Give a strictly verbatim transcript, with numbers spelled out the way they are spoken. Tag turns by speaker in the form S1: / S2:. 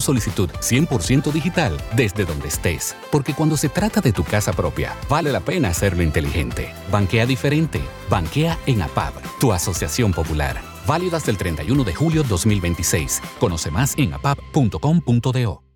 S1: solicitud cien por ciento digital desde donde estés. Porque cuando se trata de tu casa propia, vale la pena hacerlo inteligente. Banquea diferente. Banquea en APAP, tu asociación popular. Válido hasta el treinta y uno de julio de dos mil veintiséis. Conoce más en apap punto com punto do.